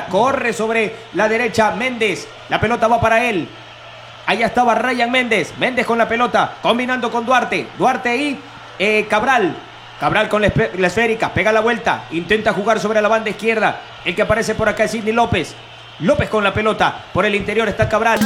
pelota, corre sobre la derecha Méndez. La pelota va para él. Allá estaba Ryan Méndez. Méndez con la pelota, combinando con Duarte. Duarte y Cabral. Cabral con la esférica, pega la vuelta, intenta jugar sobre la banda izquierda. El que aparece por acá es Sidney López. López con la pelota, por el interior está Cabral.